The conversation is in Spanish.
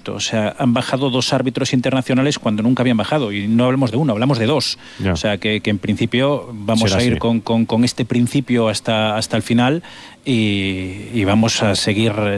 distinto. O sea, han bajado 2 árbitros internacionales cuando nunca habían bajado. Y no hablamos de 1, hablamos de 2. Ya. O sea, que en principio vamos Será a ir así. con este principio hasta el final y vamos a seguir